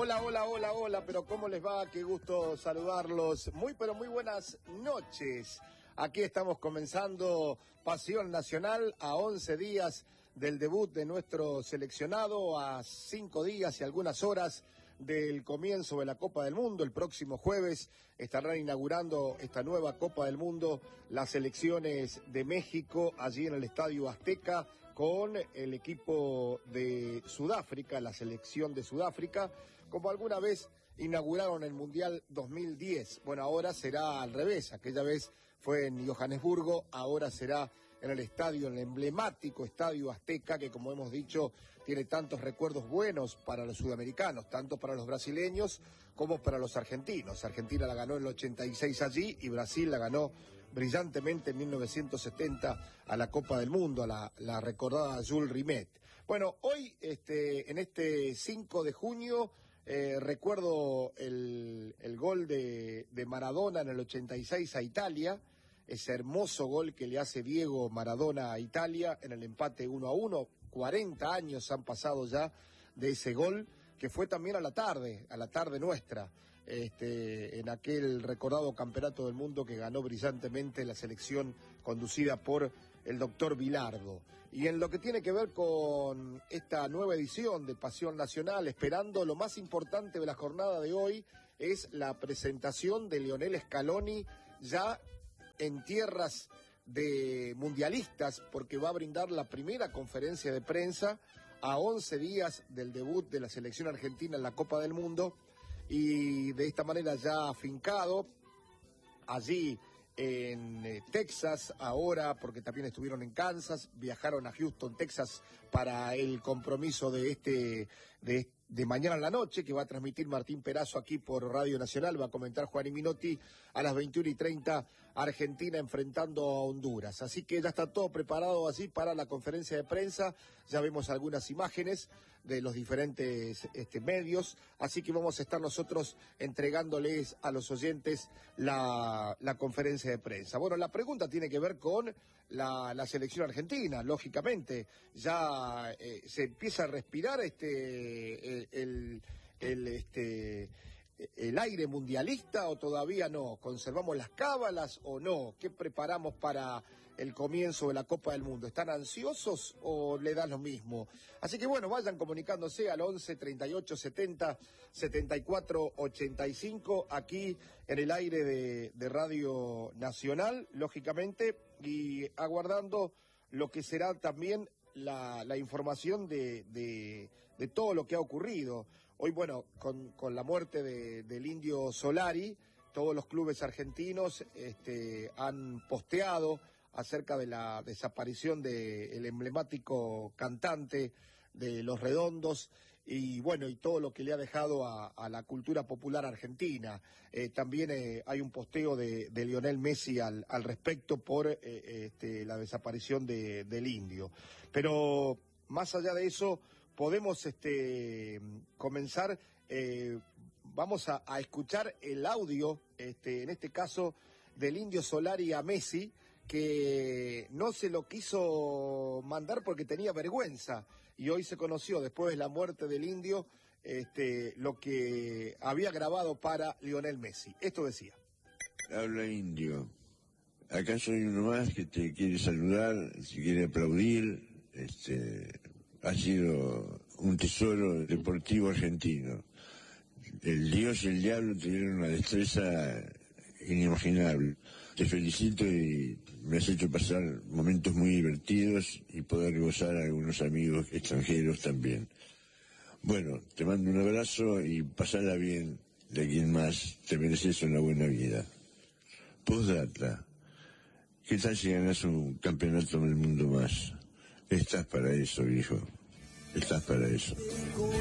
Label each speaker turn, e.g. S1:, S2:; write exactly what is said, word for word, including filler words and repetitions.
S1: Hola, hola, hola, hola, pero ¿cómo les va? Qué gusto saludarlos. Muy, pero muy buenas noches. Aquí estamos comenzando Pasión Nacional a once días del debut de nuestro seleccionado, a cinco días y algunas horas del comienzo de la Copa del Mundo. El próximo jueves estarán inaugurando esta nueva Copa del Mundo las selecciones de México allí en el Estadio Azteca con el equipo de Sudáfrica, la selección de Sudáfrica, como alguna vez inauguraron el Mundial dos mil diez. Bueno, ahora será al revés, aquella vez fue en Johannesburgo, ahora será en el estadio, en el emblemático Estadio Azteca, que como hemos dicho, tiene tantos recuerdos buenos para los sudamericanos, tanto para los brasileños como para los argentinos. Argentina la ganó en el ochenta y seis allí y Brasil la ganó brillantemente en mil novecientos setenta a la Copa del Mundo, a la, la recordada Jules Rimet. Bueno, hoy, este, en este cinco de junio, Eh, recuerdo el, el gol de, de Maradona en el ochenta y seis a Italia, ese hermoso gol que le hace Diego Maradona a Italia en el empate uno a uno. cuarenta años han pasado ya de ese gol, que fue también a la tarde, a la tarde nuestra, este, en aquel recordado campeonato del mundo que ganó brillantemente la selección conducida por el doctor Bilardo. Y en lo que tiene que ver con esta nueva edición de Pasión Nacional, esperando lo más importante de la jornada de hoy, es la presentación de Lionel Scaloni ya en tierras de mundialistas, porque va a brindar la primera conferencia de prensa a once días del debut de la selección argentina en la Copa del Mundo, y de esta manera ya afincado allí en eh, Texas ahora, porque también estuvieron en Kansas, viajaron a Houston, Texas, para el compromiso de este de, de mañana en la noche, que va a transmitir Martín Perazo aquí por Radio Nacional, va a comentar Juan y Minotti a las veintiuna y treinta, Argentina enfrentando a Honduras. Así que ya está todo preparado así para la conferencia de prensa, ya vemos algunas imágenes de los diferentes este, medios, así que vamos a estar nosotros entregándoles a los oyentes la, la conferencia de prensa. Bueno, la pregunta tiene que ver con la, la selección argentina, lógicamente, ya eh, se empieza a respirar este el, el, el este el aire mundialista, o todavía no, conservamos las cábalas o no, ¿qué preparamos para el comienzo de la Copa del Mundo? ¿Están ansiosos o le da lo mismo? Así que bueno, vayan comunicándose al once, treinta y ocho, setenta, setenta y cuatro, ochenta y cinco, aquí en el aire de, de Radio Nacional, lógicamente, y aguardando lo que será también la, la información de, de, de todo lo que ha ocurrido. Hoy, bueno, con, con la muerte de, del Indio Solari, todos los clubes argentinos este, han posteado acerca de la desaparición del emblemático cantante de Los Redondos, y bueno, y todo lo que le ha dejado a, a la cultura popular argentina. Eh, también eh, hay un posteo de, de Lionel Messi al, al respecto por eh, este, la desaparición de, del Indio. Pero más allá de eso, podemos este, comenzar, eh, vamos a, a escuchar el audio, este, en este caso, del Indio Solari a Messi, que no se lo quiso mandar porque tenía vergüenza, y hoy se conoció, después de la muerte del Indio, este, lo que había grabado para Lionel Messi. Esto decía:
S2: Habla Indio, acá soy uno más que te quiere saludar, si quiere aplaudir. Este, ha sido un tesoro deportivo argentino. El Dios y el diablo tuvieron una destreza inimaginable. Te felicito y me has hecho pasar momentos muy divertidos y poder gozar a algunos amigos extranjeros también. Bueno, te mando un abrazo y pasala bien de quien más, te mereces una buena vida. Postdata, ¿qué tal si ganas un campeonato del mundo más? Estás para eso, viejo. Estás para eso.